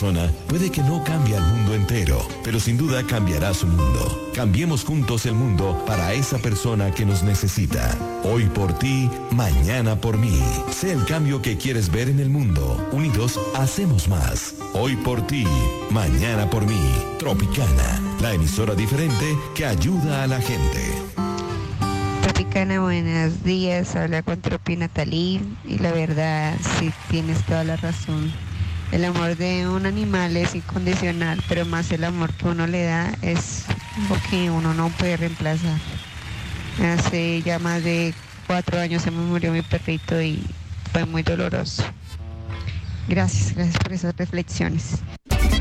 persona puede que no cambie al mundo entero, pero sin duda cambiará su mundo. Cambiemos juntos el mundo para esa persona que nos necesita. Hoy por ti, mañana por mí. Sé el cambio que quieres ver en el mundo. Unidos hacemos más. Hoy por ti, mañana por mí. Tropicana, la emisora diferente que ayuda a la gente. Tropicana, buenos días. Habla con Tropi Natalí. Y la verdad, sí tienes toda la razón. El amor de un animal es incondicional, pero más el amor que uno le da es algo que uno no puede reemplazar. Hace ya más de 4 años se me murió mi perrito y fue muy doloroso. Gracias por esas reflexiones.